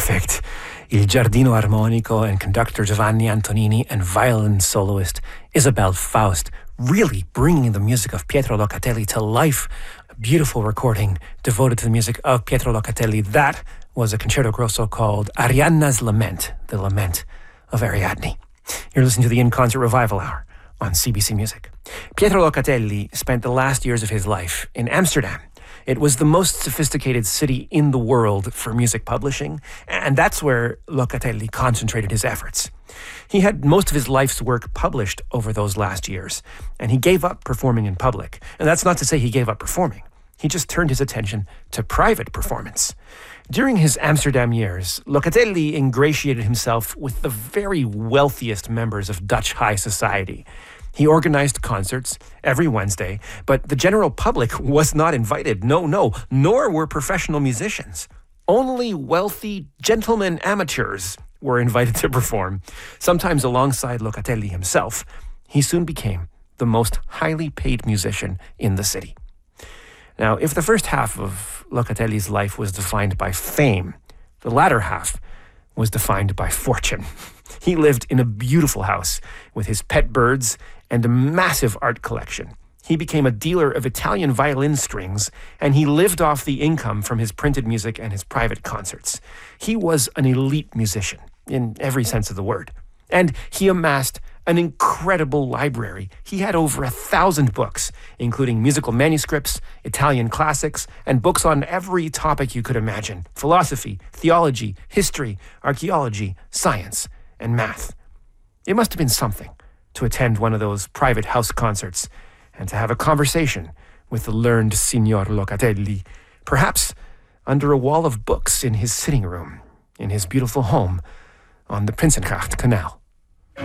perfect. Il Giardino Armonico and conductor Giovanni Antonini and violin soloist Isabel Faust really bringing the music of Pietro Locatelli to life. A beautiful recording devoted to the music of Pietro Locatelli. That was a concerto grosso called Arianna's Lament, the Lament of Ariadne. You're listening to the In Concert Revival Hour on CBC Music. Pietro Locatelli spent the last years of his life in Amsterdam. It was the most sophisticated city in the world for music publishing, and that's where Locatelli concentrated his efforts. He had most of his life's work published over those last years, and he gave up performing in public. And that's not to say he gave up performing. He just turned his attention to private performance. During his Amsterdam years, Locatelli ingratiated himself with the very wealthiest members of Dutch high society. He organized concerts every Wednesday, but the general public was not invited. No, nor were professional musicians. Only wealthy gentlemen amateurs were invited to perform, sometimes alongside Locatelli himself. He soon became the most highly paid musician in the city. Now, if the first half of Locatelli's life was defined by fame, the latter half was defined by fortune. He lived in a beautiful house with his pet birds and a massive art collection. He became a dealer of Italian violin strings, and he lived off the income from his printed music and his private concerts. He was an elite musician, in every sense of the word. And he amassed an incredible library. He had over 1,000 books, including musical manuscripts, Italian classics, and books on every topic you could imagine: philosophy, theology, history, archaeology, science, and math. It must have been something to attend one of those private house concerts and to have a conversation with the learned Signor Locatelli, perhaps under a wall of books in his sitting room, in his beautiful home on the Prinsengracht Canal.